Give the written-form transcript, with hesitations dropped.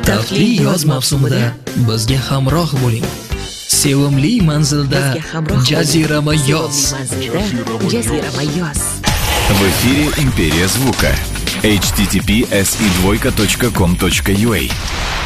Taftli yoz mavsumida bizga hamroh bo'ling. Sevimli manzilda jazirama yoz. В эфире «Империя звука». https://2.com.ua